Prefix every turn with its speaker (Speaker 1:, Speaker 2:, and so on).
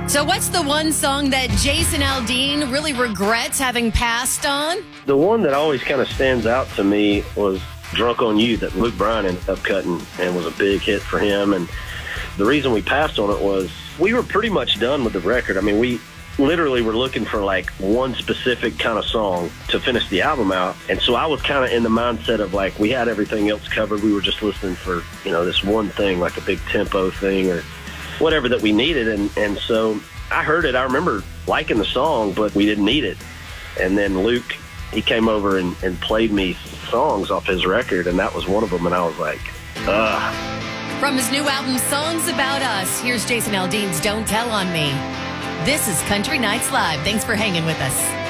Speaker 1: So what's the one song that Jason Aldean really regrets having passed on?
Speaker 2: The one that always kind of stands out to me was Drunk on You that Luke Bryan ended up cutting and was a big hit for him. And the reason we passed on it was we were pretty much done with the record. I mean, we literally were looking for like one specific kind of song to finish the album out. And so I was kind of in the mindset of like we had everything else covered. We were just listening for, this one thing, like a big tempo thing or whatever that we needed. And so I heard it. I remember liking the song, but we didn't need it. And then Luke, he came over and played me songs off his record, and that was one of them. And I was like, ugh.
Speaker 1: From his new album, Songs About Us, here's Jason Aldean's Don't Tell on Me. This is Country Nights Live. Thanks for hanging with us.